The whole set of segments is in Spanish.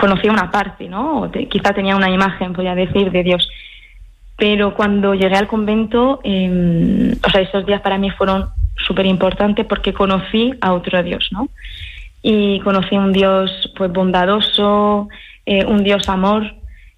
conocía una parte, ¿no? Quizá tenía una imagen, podría decir, de Dios. Pero cuando llegué al convento, esos días para mí fueron súper importantes porque conocí a otro Dios, ¿no? Y conocí un Dios pues bondadoso, un Dios amor,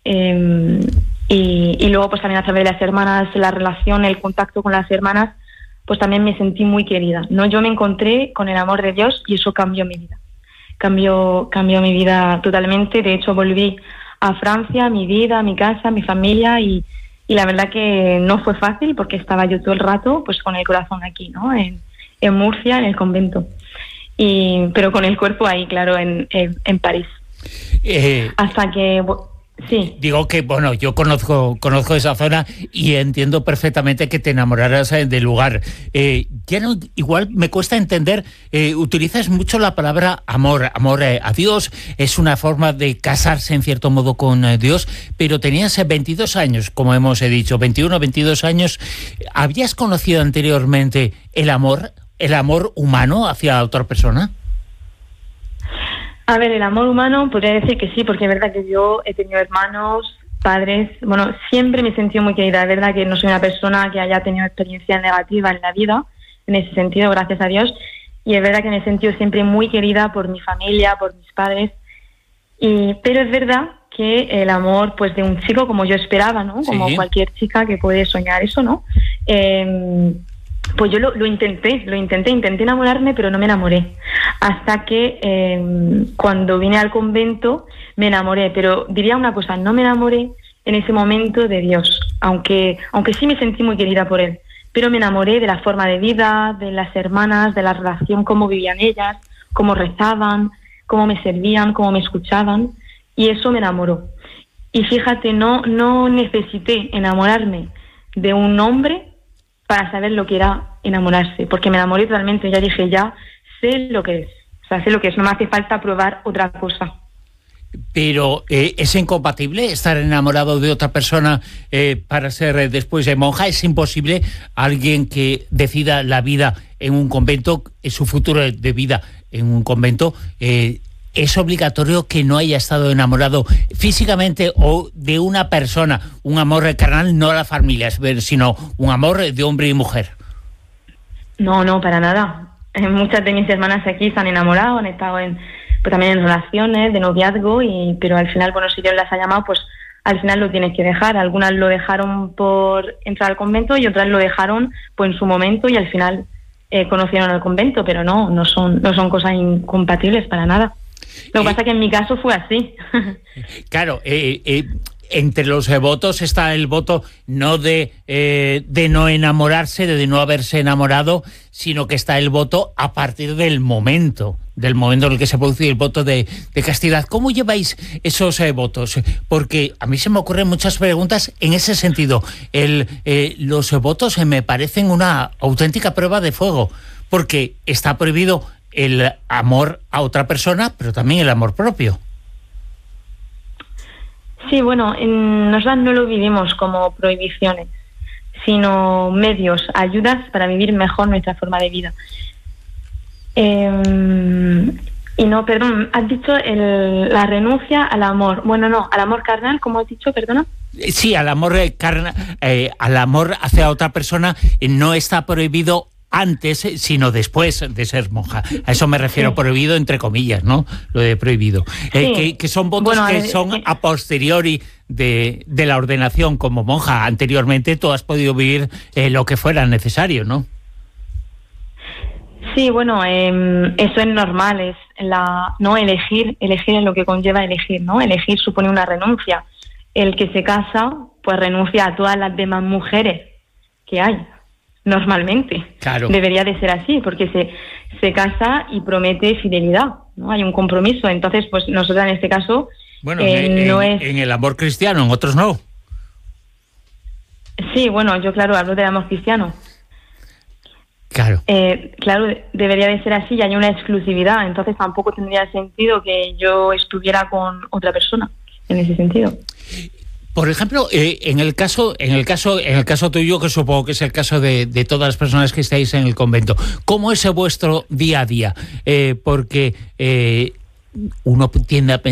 y luego pues también a través de las hermanas, la relación, el contacto con las hermanas, pues también me sentí muy querida, ¿no? Yo me encontré con el amor de Dios y eso cambió mi vida. Cambió mi vida totalmente. De hecho, volví a Francia, mi vida, mi casa, mi familia, y la verdad que no fue fácil porque estaba yo todo el rato pues con el corazón aquí, ¿no? En Murcia, en el convento. Pero con el cuerpo ahí, claro, en París. Hasta que... Sí. Digo que, bueno, yo conozco esa zona y entiendo perfectamente que te enamoraras del lugar. Igual me cuesta entender, utilizas mucho la palabra amor. Amor a Dios es una forma de casarse en cierto modo con Dios, pero tenías 22 años, como hemos dicho, 21, 22 años. ¿Habías conocido anteriormente el amor humano hacia otra persona? A ver, el amor humano podría decir que sí, porque es verdad que yo he tenido hermanos, padres, bueno, siempre me he sentido muy querida. Es verdad que no soy una persona que haya tenido experiencias negativas en la vida, en ese sentido, gracias a Dios, y es verdad que me he sentido siempre muy querida por mi familia, por mis padres, pero es verdad que el amor pues de un chico como yo esperaba, ¿no? Como sí, cualquier chica que puede soñar eso, ¿no? Pues yo lo intenté enamorarme, pero no me enamoré. Hasta que cuando vine al convento me enamoré, pero diría una cosa, no me enamoré en ese momento de Dios, aunque sí me sentí muy querida por Él, pero me enamoré de la forma de vida, de las hermanas, de la relación, cómo vivían ellas, cómo rezaban, cómo me servían, cómo me escuchaban, y eso me enamoró. Y fíjate, no necesité enamorarme de un hombre para saber lo que era enamorarse, porque me enamoré totalmente. Ya dije, ya sé lo que es, no me hace falta probar otra cosa. Pero ¿es incompatible estar enamorado de otra persona para ser después monja? ¿Es imposible alguien que decida la vida en un convento, su futuro de vida en un convento, es obligatorio que no haya estado enamorado físicamente o de una persona, un amor carnal, no a la familia, sino un amor de hombre y mujer? No, para nada. Muchas de mis hermanas aquí se han enamorado, han estado pues también en relaciones de noviazgo, pero al final, bueno, si Dios las ha llamado, pues al final lo tienes que dejar. Algunas lo dejaron por entrar al convento y otras lo dejaron pues en su momento y al final conocieron al convento, pero no son cosas incompatibles para nada. Lo que pasa es que en mi caso fue así. Claro, entre los votos está el voto no de no enamorarse, de no haberse enamorado, sino que está el voto a partir del momento en el que se produce el voto de castidad. ¿Cómo lleváis esos votos? Porque a mí se me ocurren muchas preguntas en ese sentido. Los votos me parecen una auténtica prueba de fuego, porque está prohibido el amor a otra persona, pero también el amor propio. Sí, bueno, nosotros no lo vivimos como prohibiciones, sino medios, ayudas para vivir mejor nuestra forma de vida. Y no, perdón, has dicho la renuncia al amor. Bueno, no, al amor carnal, ¿cómo has dicho, perdona? Sí, al amor carnal, al amor hacia otra persona no está prohibido antes, sino después de ser monja. A eso me refiero, sí. Prohibido entre comillas, ¿no? Lo de prohibido. Sí. Que son votos que son a posteriori de la ordenación como monja. Anteriormente tú has podido vivir lo que fuera necesario, ¿no? Sí, bueno, eso es normal, es no elegir es lo que conlleva elegir, ¿no? Elegir supone una renuncia. El que se casa, pues renuncia a todas las demás mujeres que hay. Normalmente. Claro. Debería de ser así, porque se casa y promete fidelidad, ¿no? Hay un compromiso. Entonces, pues nosotros en este caso... Bueno, en el amor cristiano, en otros no. Sí, bueno, yo claro, hablo del amor cristiano. Claro. Claro, debería de ser así y hay una exclusividad. Entonces tampoco tendría sentido que yo estuviera con otra persona, en ese sentido. Por ejemplo, en el caso tuyo, que supongo que es el caso de todas las personas que estáis en el convento, ¿cómo es vuestro día a día? Porque uno tiende a pensar